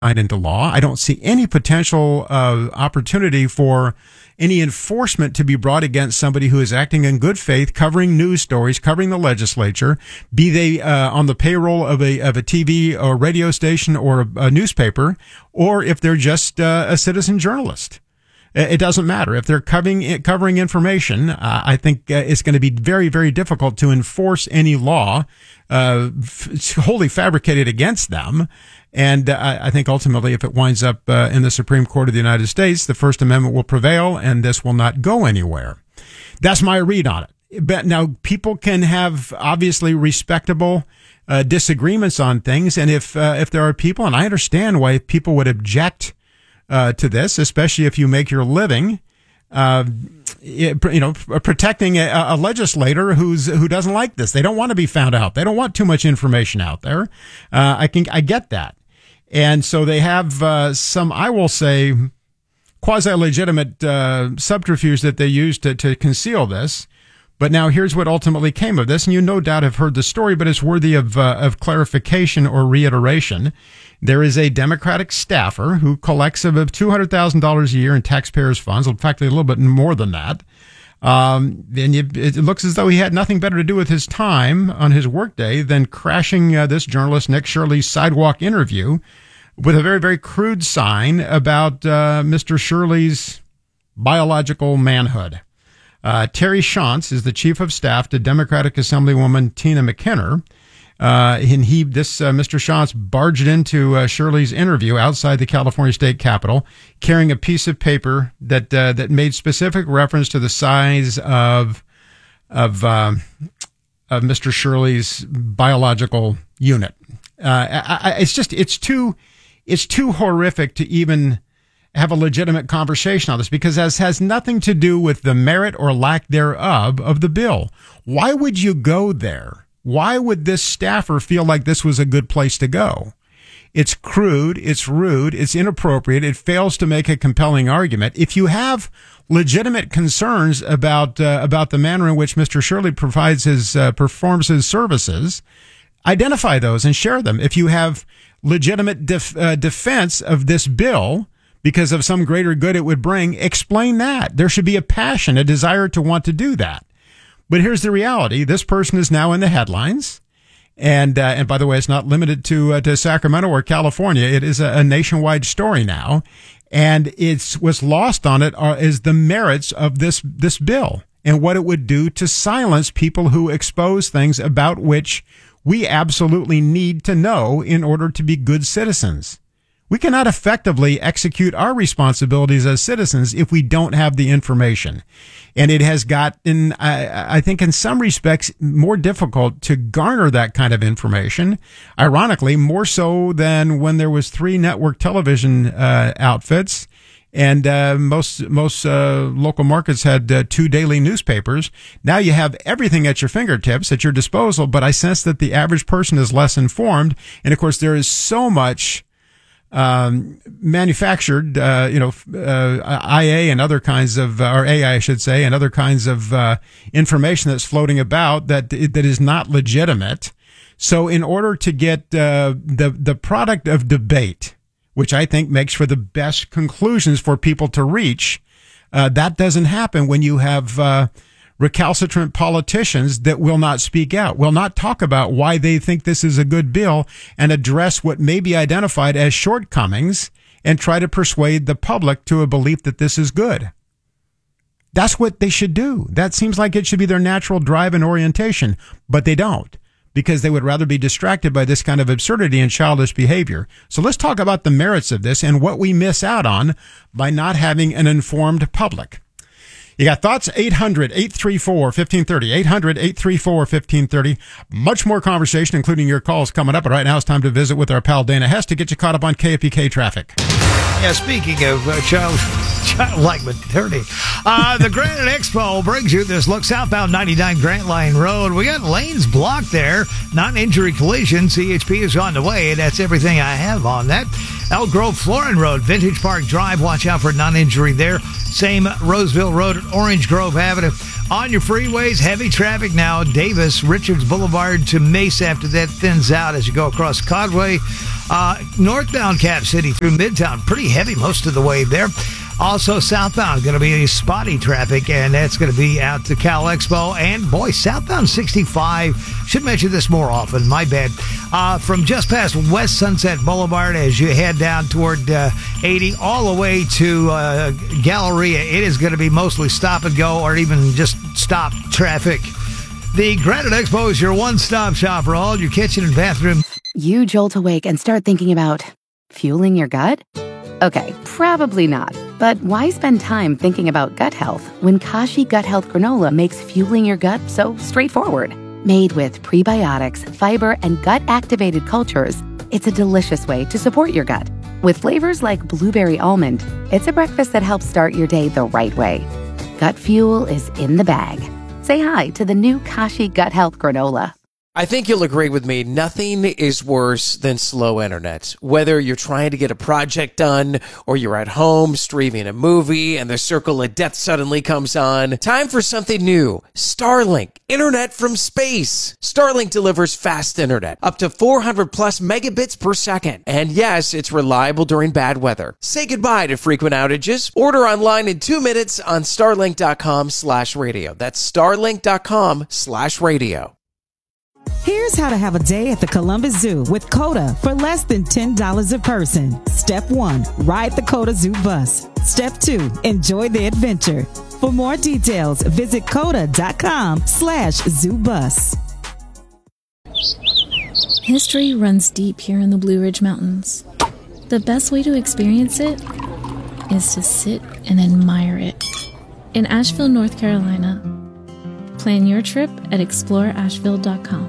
into law. I don't see any potential opportunity for any enforcement to be brought against somebody who is acting in good faith, covering news stories, covering the legislature, be they on the payroll of a TV or radio station or a newspaper, or if they're just a citizen journalist. It doesn't matter. If they're covering information, I think it's going to be very, very difficult to enforce any law wholly fabricated against them. And I think ultimately, if it winds up in the Supreme Court of the United States, the First Amendment will prevail, and this will not go anywhere. That's my read on it. But now, people can have obviously respectable disagreements on things, and if there are people, and I understand why people would object to this, especially if you make your living, protecting a legislator who doesn't like this. They don't want to be found out. They don't want too much information out there. I get that. And so they have some, I will say, quasi-legitimate subterfuge that they use to conceal this. But now here's what ultimately came of this, and you no doubt have heard the story, but it's worthy of clarification or reiteration. There is a Democratic staffer who collects about $200,000 a year in taxpayers' funds, in fact, a little bit more than that. And it looks as though he had nothing better to do with his time on his workday than crashing this journalist Nick Shirley's sidewalk interview with a very, very crude sign about Mr. Shirley's biological manhood. Terry Shantz is the chief of staff to Democratic Assemblywoman Tina McKinnon. Mr. Shantz barged into Shirley's interview outside the California State Capitol, carrying a piece of paper that made specific reference to the size of Mr. Shirley's biological unit. It's too horrific to even have a legitimate conversation on this, because this has nothing to do with the merit or lack thereof of the bill. Why would you go there? Why would this staffer feel like this was a good place to go? It's crude, it's rude, it's inappropriate, it fails to make a compelling argument. If you have legitimate concerns about the manner in which Mr. Shirley performs his services, identify those and share them. If you have legitimate defense of this bill because of some greater good it would bring, explain that. There should be a passion, a desire to want to do that. But here's the reality. This person is now in the headlines. And by the way, it's not limited to Sacramento or California. It is a nationwide story now. And what's lost on it is the merits of this bill and what it would do to silence people who expose things about which we absolutely need to know in order to be good citizens. We cannot effectively execute our responsibilities as citizens if we don't have the information. And it has gotten, I think in some respects, more difficult to garner that kind of information. Ironically, more so than when there was 3 network television outfits, and most local markets had 2 daily newspapers. Now you have everything at your fingertips, at your disposal, but I sense that the average person is less informed. And of course, there is so much manufactured, IA and other kinds of, or AI, I should say, and other kinds of information that's floating about that is not legitimate. So in order to get the product of debate, which I think makes for the best conclusions for people to reach, that doesn't happen when you have recalcitrant politicians that will not speak out, will not talk about why they think this is a good bill and address what may be identified as shortcomings and try to persuade the public to a belief that this is good. That's what they should do. That seems like it should be their natural drive and orientation, but they don't, because they would rather be distracted by this kind of absurdity and childish behavior. So let's talk about the merits of this and what we miss out on by not having an informed public. You got thoughts? 800-834-1530. 800-834-1530. Much more conversation, including your calls, coming up. But right now it's time to visit with our pal Dana Hess to get you caught up on KFPK traffic. Yeah, speaking of childlike maternity, the Granite Expo brings you this look southbound 99 Grant Line Road. We got lanes blocked there. Non-injury collision. CHP is on the way. That's everything I have on that. Elk Grove, Florin Road, Vintage Park Drive. Watch out for non-injury there. Same Roseville Road at Orange Grove Avenue. On your freeways, heavy traffic now. Davis, Richards Boulevard to Mesa after that thins out as you go across Conway. Northbound Cap City through Midtown, pretty heavy most of the way there. Also, southbound, going to be spotty traffic, and that's going to be out to Cal Expo. And, boy, southbound 65. Should mention this more often. My bad. From just past West Sunset Boulevard as you head down toward 80 all the way to Galleria, it is going to be mostly stop and go or even just stop traffic. The Granite Expo is your one-stop shop for all your kitchen and bathroom. You jolt awake and start thinking about fueling your gut? Okay, probably not. But why spend time thinking about gut health when Kashi Gut Health Granola makes fueling your gut so straightforward? Made with prebiotics, fiber, and gut-activated cultures, it's a delicious way to support your gut. With flavors like blueberry almond, it's a breakfast that helps start your day the right way. Gut fuel is in the bag. Say hi to the new Kashi Gut Health Granola. I think you'll agree with me. Nothing is worse than slow internet. Whether you're trying to get a project done or you're at home streaming a movie and the circle of death suddenly comes on. Time for something new. Starlink. Internet from space. Starlink delivers fast internet. Up to 400 plus megabits per second. And yes, it's reliable during bad weather. Say goodbye to frequent outages. Order online in 2 minutes on starlink.com/radio. That's starlink.com/radio. Here's how to have a day at the Columbus Zoo with COTA for less than $10 a person. Step 1, ride the COTA Zoo bus. Step 2, enjoy the adventure. For more details, visit COTA.com/zoobus. History runs deep here in the Blue Ridge Mountains. The best way to experience it is to sit and admire it. In Asheville, North Carolina. Plan your trip at exploreasheville.com.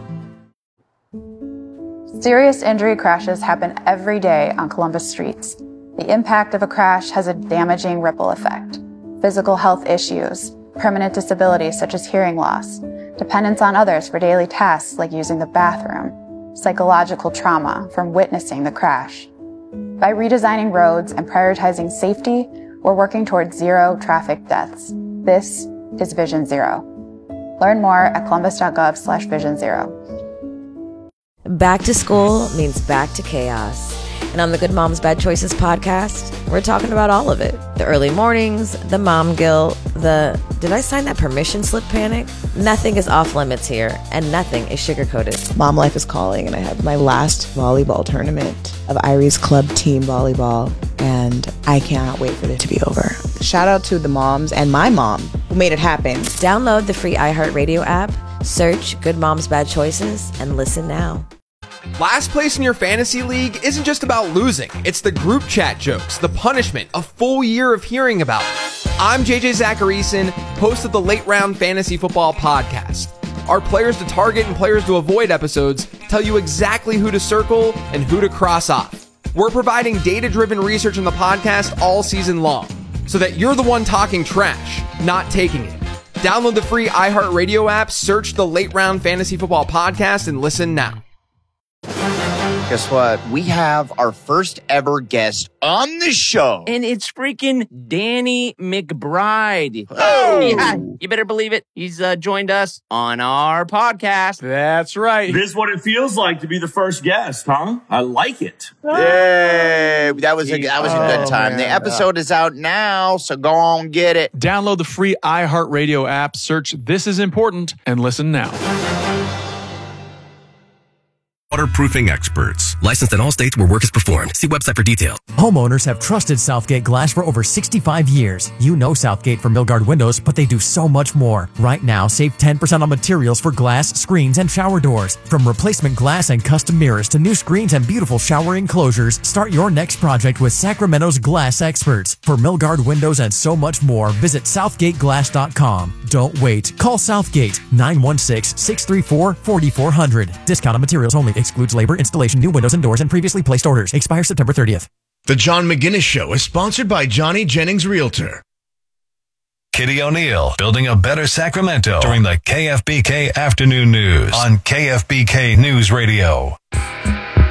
Serious injury crashes happen every day on Columbus streets. The impact of a crash has a damaging ripple effect. Physical health issues, permanent disabilities such as hearing loss, dependence on others for daily tasks like using the bathroom, psychological trauma from witnessing the crash. By redesigning roads and prioritizing safety, we're working towards zero traffic deaths. This is Vision Zero. Learn more at columbus.gov/Vision Zero. Back to school means back to chaos. And on the Good Moms Bad Choices podcast, we're talking about all of it. The early mornings, the mom guilt, the did I sign that permission slip panic? Nothing is off limits here, and nothing is sugar-coated. Mom life is calling, and I have my last volleyball tournament of Irie's club team volleyball, and I cannot wait for it to be over. Shout out to the moms and my mom who made it happen. Download the free iHeartRadio app, search Good Moms Bad Choices, and listen now. Last place in your fantasy league isn't just about losing. It's the group chat jokes, the punishment, a full year of hearing about it. I'm JJ Zacharyson, host of the Late Round Fantasy Football Podcast. Our players to target and players to avoid episodes tell you exactly who to circle and who to cross off. We're providing data-driven research in the podcast all season long, so that you're the one talking trash, not taking it. Download the free iHeartRadio app, search the Late Round Fantasy Football Podcast, and listen now. Guess what? We have our first ever guest on the show. And it's freaking Danny McBride. Oh! Yeah, you better believe it. He's joined us on our podcast. That's right. This is what it feels like to be the first guest, huh? I like it. Yay! That was a good time. Man. The episode is out now, so go on get it. Download the free iHeartRadio app, search This Is Important, and listen now. Waterproofing experts. Licensed in all states where work is performed. See website for details. Homeowners have trusted Southgate Glass for over 65 years. You know Southgate from Milgard Windows, but they do so much more. Right now, save 10% on materials for glass, screens, and shower doors. From replacement glass and custom mirrors to new screens and beautiful shower enclosures, start your next project with Sacramento's glass experts. For Milgard Windows and so much more, visit southgateglass.com. Don't wait. Call Southgate 916-634-4400. Discounted materials only. Excludes labor, installation, new windows and doors, and previously placed orders. Expire September 30th. The John McGinnis Show is sponsored by Johnny Jennings Realtor. Kitty O'Neill, building a better Sacramento during the KFBK Afternoon News on KFBK News Radio.